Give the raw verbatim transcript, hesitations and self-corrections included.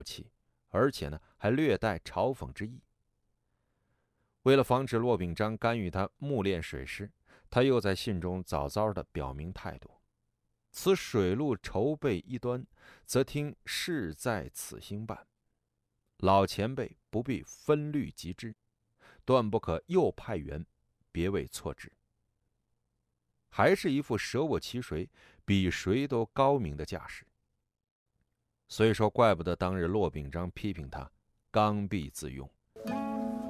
气，而且呢还略带嘲讽之意。为了防止骆秉章干预他木炼水师，他又在信中早早地表明态度：此水路筹备一端，则听事在此兴办。老前辈不必分虑及之，断不可又派员，别为错之。还是一副舍我其谁，比谁都高明的架势。所以说，怪不得当日骆秉章批评他刚愎自用。